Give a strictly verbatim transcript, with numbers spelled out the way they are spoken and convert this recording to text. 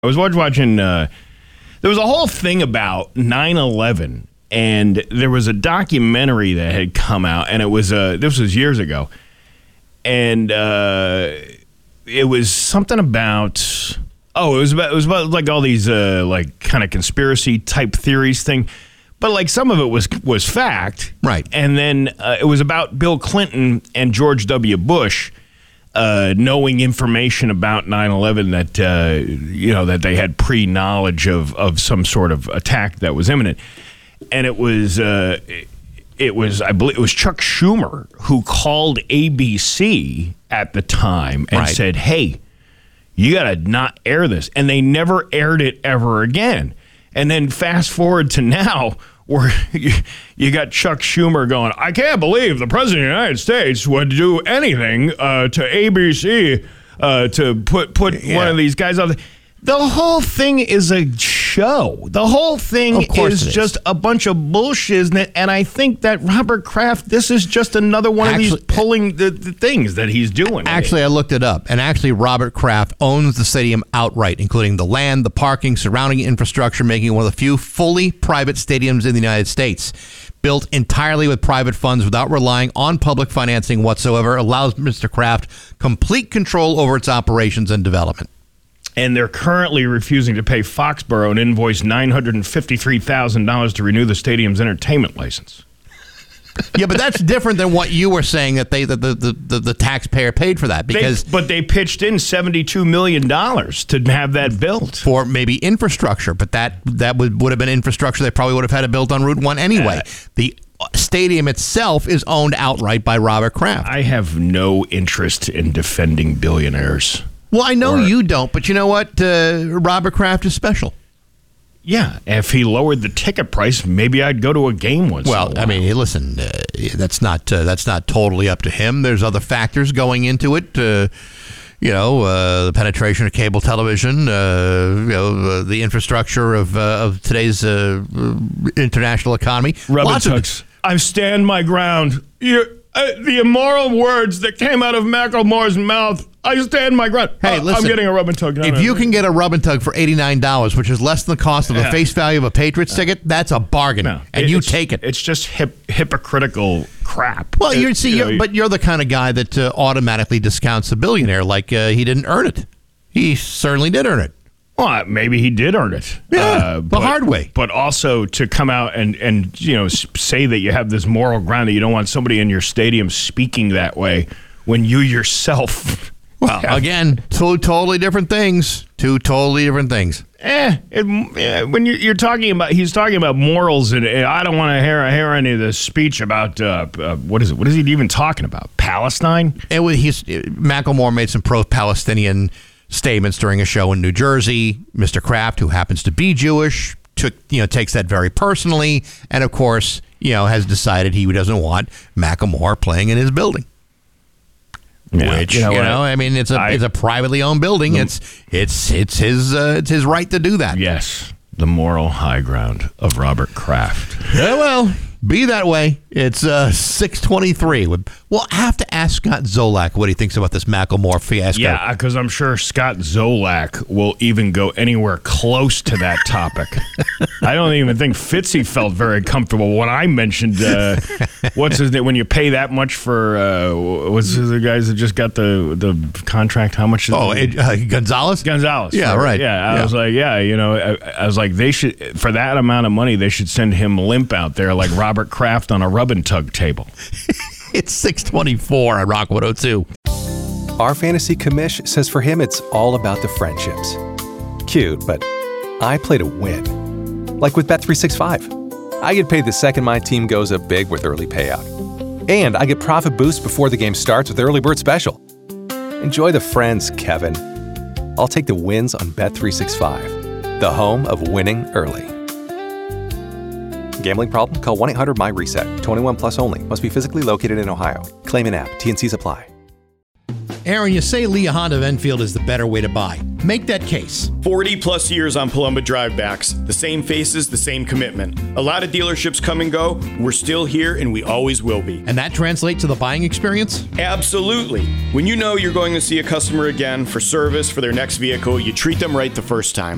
I was watching, uh, there was a whole thing about nine eleven, and there was a documentary that had come out, and it was, uh, this was years ago, and uh, it was something about, oh, it was about, it was about like all these, uh, like, kind of conspiracy type theories thing, but like some of it was, was fact. Right. And then uh, it was about Bill Clinton and George W. Bush Uh, knowing information about nine eleven that, uh, you know, that they had pre-knowledge of, of some sort of attack that was imminent. And it was, uh, it was, I believe, it was Chuck Schumer who called A B C at the time and right. said, hey, you got to not air this. And they never aired it ever again. And then fast forward to now, where you, you got Chuck Schumer going, I can't believe the president of the United States would do anything uh, to A B C uh, to put put yeah. one of these guys on. The whole thing is a show. The whole thing is, is just a bunch of bullshit. And I think that Robert Kraft, this is just another one actually, of these pulling the, the things that he's doing. Actually, I looked it up. And actually, Robert Kraft owns the stadium outright, including the land, the parking, surrounding infrastructure, making it one of the few fully private stadiums in the United States. Built entirely with private funds without relying on public financing whatsoever, allows Mister Kraft complete control over its operations and development. And they're currently refusing to pay Foxborough an invoice nine hundred fifty-three thousand dollars to renew the stadium's entertainment license. Yeah, but that's different than what you were saying, that they the the, the, the taxpayer paid for that. Because they, But they pitched in seventy-two million dollars to have that built. For maybe infrastructure, but that, that would, would have been infrastructure they probably would have had it built on Route one anyway. Uh, the stadium itself is owned outright by Robert Kraft. I have no interest in defending billionaires. Well, I know or, you don't, but you know what? Uh, Robert Kraft is special. Yeah, if he lowered the ticket price, maybe I'd go to a game once. Well, in a while. I mean, hey, listen, uh, that's not uh, that's not totally up to him. There's other factors going into it. Uh, you know, uh, the penetration of cable television. Uh, you know, uh, the infrastructure of uh, of today's uh, international economy. Rubber tugs. I stand my ground. You're, uh, the immoral words that came out of Macklemore's mouth. I stand my ground. Hey, uh, listen, I'm getting a rub and tug. No, if no, you no. can get a rub and tug for eighty-nine dollars, which is less than the cost of yeah. the face value of a Patriots ticket, that's a bargain, no, and it, you it's, take it. It's just hip, hypocritical crap. Well, it, you're see, you you're, know, but you're the kind of guy that uh, automatically discounts a billionaire like uh, he didn't earn it. He certainly did earn it. Well, maybe he did earn it. Yeah, uh, the but, hard way. But also to come out and, and you know say that you have this moral ground, that you don't want somebody in your stadium speaking that way when you yourself... Well, yeah. Again, two totally different things. Two totally different things. Eh, it, eh when you're, you're talking about, he's talking about morals, and uh, I don't want to hear hear any of this speech about uh, uh, what is it? What is he even talking about? Palestine? It was he's Macklemore made some pro-Palestinian statements during a show in New Jersey. Mister Kraft, who happens to be Jewish, took you know takes that very personally, and of course, you know, has decided he doesn't want Macklemore playing in his building. Yeah, Which you know, you know, I mean, it's a I, it's a privately owned building. The, it's it's it's his uh, it's his right to do that. Yes, the moral high ground of Robert Kraft. Yeah, well, be that way. It's uh, six twenty-three. We'll have to ask Scott Zolak what he thinks about this Macklemore fiasco. Yeah, because I'm sure Scott Zolak will even go anywhere close to that topic. I don't even think Fitzy felt very comfortable when I mentioned uh, what's his name, when you pay that much for uh, what's the guys that just got the the contract? How much? Is oh, it, uh, Gonzalez. Gonzalez. Yeah, for, right. Yeah, I yeah. was like, yeah, you know, I, I was like, they should for that amount of money, they should send him limp out there like Robert Kraft on a rub and tug table. It's six twenty-four on Rock one oh two. Our fantasy commish says for him it's all about the friendships. Cute, but I play to win. Like with Bet three sixty-five. I get paid the second my team goes up big with early payout. And I get profit boost before the game starts with Early Bird Special. Enjoy the friends, Kevin. I'll take the wins on Bet three sixty-five, the home of winning early. Gambling problem? Call one eight hundred my reset. twenty-one plus only. Must be physically located in Ohio. Claim in app. T N Cs apply. Aaron, you say Lee Honda of Enfield is the better way to buy. Make that case. forty plus years on Palumba drivebacks. The same faces, the same commitment. A lot of dealerships come and go. We're still here and we always will be. And that translates to the buying experience? Absolutely. When you know you're going to see a customer again for service for their next vehicle, you treat them right the first time.